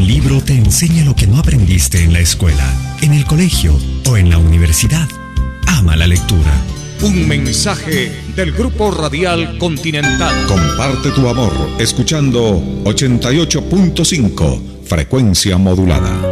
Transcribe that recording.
libro te enseña lo que no aprendiste en la escuela, en el colegio o en la universidad. Ama la lectura. Un mensaje del Grupo Radial Continental. Comparte tu amor escuchando 88.5, frecuencia modulada.